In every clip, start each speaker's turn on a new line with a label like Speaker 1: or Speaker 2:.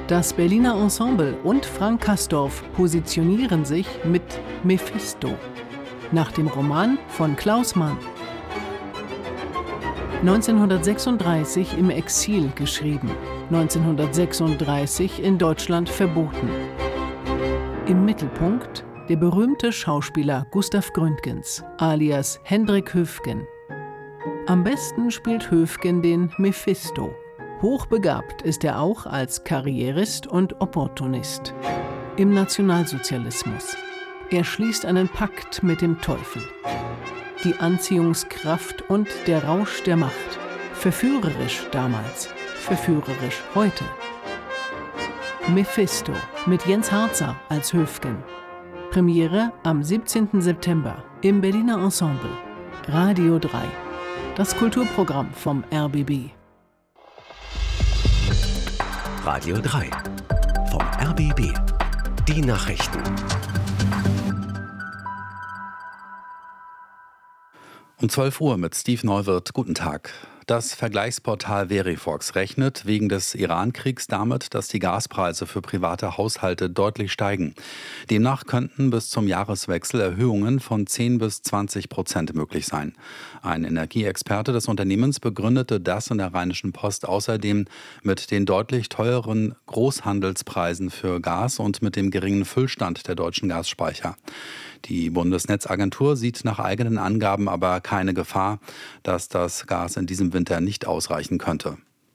Speaker 1: Das Berliner Ensemble und Frank Castorf positionieren sich mit Mephisto, nach dem Roman von Klaus Mann. 1936 im Exil geschrieben, 1936 in Deutschland verboten. Im Mittelpunkt der berühmte Schauspieler Gustav Gründgens, alias Hendrik Höfgen. Am besten spielt Höfgen den Mephisto. Hochbegabt ist er auch als Karrierist und Opportunist. Im Nationalsozialismus. Er schließt einen Pakt mit dem Teufel. Die Anziehungskraft und der Rausch der Macht. Verführerisch damals, verführerisch heute. Mephisto mit Jens Harzer als Höfgen. Premiere am 17. September im Berliner Ensemble. Radio 3. Das Kulturprogramm vom RBB.
Speaker 2: Radio 3 vom RBB. Die Nachrichten.
Speaker 3: Um 12 Uhr mit Steve Neuwirth. Guten Tag. Das Vergleichsportal Verifox rechnet wegen des Iran-Kriegs damit, dass die Gaspreise für private Haushalte deutlich steigen. Demnach könnten bis zum Jahreswechsel Erhöhungen von 10-20% möglich sein. Ein Energieexperte des Unternehmens begründete das in der Rheinischen Post außerdem mit den deutlich teureren Großhandelspreisen für Gas und mit dem geringen Füllstand der deutschen Gasspeicher. Die Bundesnetzagentur sieht nach eigenen Angaben aber keine Gefahr, dass das Gas in diesem Winter nicht ausreichen könnte.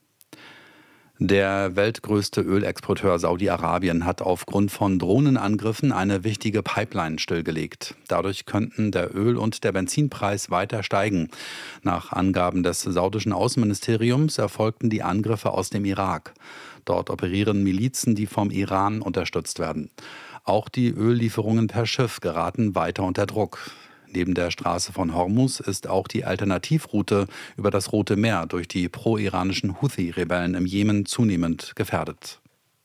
Speaker 3: Der weltgrößte Ölexporteur Saudi-Arabien hat aufgrund von Drohnenangriffen eine wichtige Pipeline stillgelegt. Dadurch könnten der Öl- und der Benzinpreis weiter steigen. Nach Angaben des saudischen Außenministeriums erfolgten die Angriffe aus dem Irak. Dort operieren Milizen, die vom Iran unterstützt werden. Auch die Öllieferungen per Schiff geraten weiter unter Druck. Neben der Straße von Hormuz ist auch die Alternativroute über das Rote Meer durch die pro-iranischen Houthi-Rebellen im Jemen zunehmend gefährdet.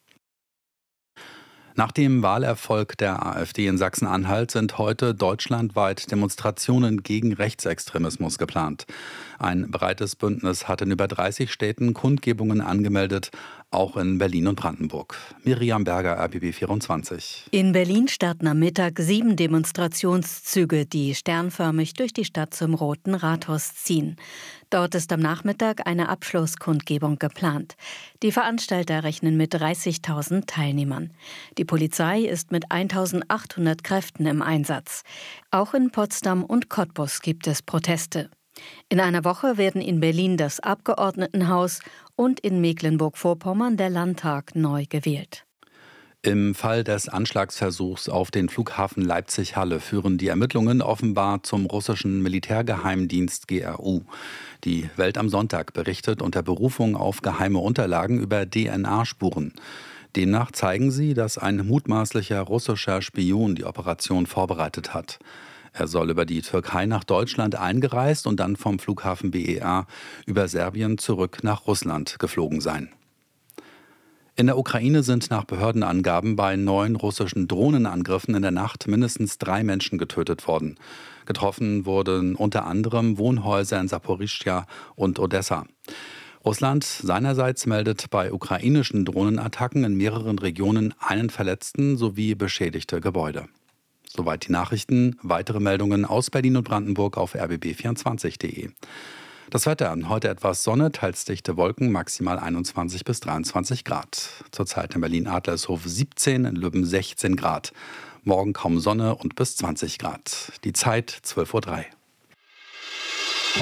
Speaker 3: Nach dem Wahlerfolg der AfD in Sachsen-Anhalt sind heute deutschlandweit Demonstrationen gegen Rechtsextremismus geplant. Ein breites Bündnis hat in über 30 Städten Kundgebungen angemeldet, auch in Berlin und Brandenburg. Miriam Berger, RBB 24.
Speaker 4: In Berlin starten am Mittag 7 Demonstrationszüge, die sternförmig durch die Stadt zum Roten Rathaus ziehen. Dort ist am Nachmittag eine Abschlusskundgebung geplant. Die Veranstalter rechnen mit 30.000 Teilnehmern. Die Polizei ist mit 1.800 Kräften im Einsatz. Auch in Potsdam und Cottbus gibt es Proteste. In einer Woche werden in Berlin das Abgeordnetenhaus und in Mecklenburg-Vorpommern der Landtag neu gewählt.
Speaker 3: Im Fall des Anschlagsversuchs auf den Flughafen Leipzig-Halle führen die Ermittlungen offenbar zum russischen Militärgeheimdienst GRU. Die Welt am Sonntag berichtet unter Berufung auf geheime Unterlagen über DNA-Spuren. Demnach zeigen sie, dass ein mutmaßlicher russischer Spion die Operation vorbereitet hat. Er soll über die Türkei nach Deutschland eingereist und dann vom Flughafen BER über Serbien zurück nach Russland geflogen sein. In der Ukraine sind nach Behördenangaben bei 9 russischen Drohnenangriffen in der Nacht mindestens 3 Menschen getötet worden. Getroffen wurden unter anderem Wohnhäuser in Saporischschja und Odessa. Russland seinerseits meldet bei ukrainischen Drohnenattacken in mehreren Regionen einen Verletzten sowie beschädigte Gebäude. Soweit die Nachrichten. Weitere Meldungen aus Berlin und Brandenburg auf rbb24.de. Das Wetter, heute etwas Sonne, teils dichte Wolken, maximal 21 bis 23 Grad. Zurzeit in Berlin-Adlershof 17, in Lübben 16 Grad. Morgen kaum Sonne und bis 20 Grad. Die Zeit 12:03 Uhr.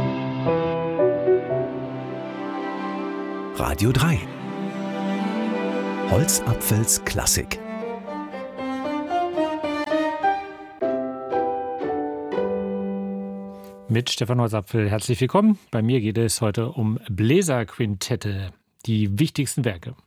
Speaker 2: Radio 3 Holzapfels Klassik.
Speaker 5: Mit Stefan Holzapfel herzlich willkommen. Bei mir geht es heute um Bläserquintette, die wichtigsten Werke.